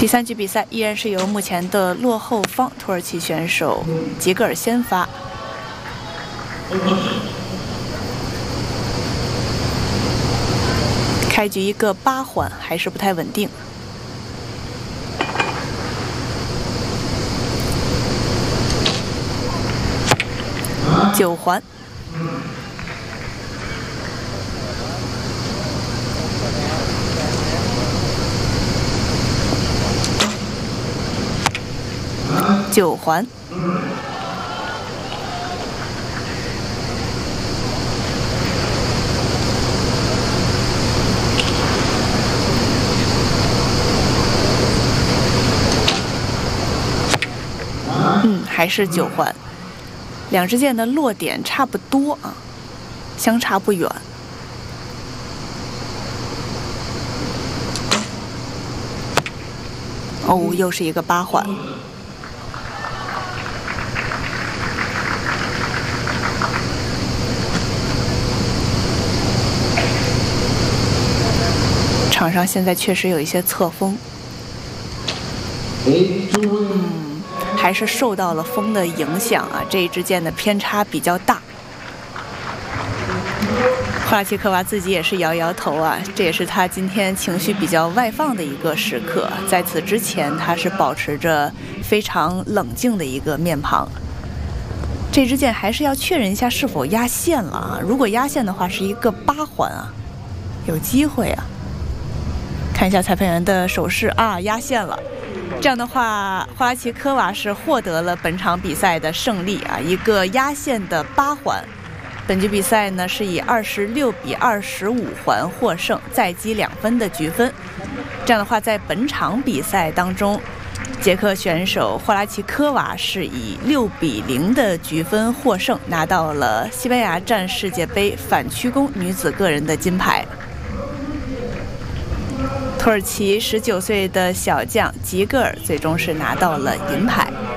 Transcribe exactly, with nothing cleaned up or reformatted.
第三局比赛依然是由目前的落后方土耳其选手吉格尔先发。开局一个八环还是不太稳定。九环。九环。嗯，还是九环。两支箭的落点差不多啊，相差不远。哦，又是一个八环。场上现在确实有一些侧风。嗯，还是受到了风的影响啊，这一支箭的偏差比较大。霍拉奇科娃自己也是摇摇头啊，这也是他今天情绪比较外放的一个时刻。在此之前，他是保持着非常冷静的一个面庞。这支箭还是要确认一下是否压线了啊，如果压线的话，是一个八环啊，有机会啊。看一下裁判员的手势啊，压线了。这样的话，霍拉奇科娃是获得了本场比赛的胜利啊，一个压线的八环。本局比赛呢是以二十六比二十五环获胜，再积两分的局分。这样的话，在本场比赛当中，捷克选手霍拉奇科娃是以六比零的局分获胜，拿到了西班牙站世界杯反曲弓女子个人的金牌。土耳其十九岁的小将吉格尔最终是拿到了银牌。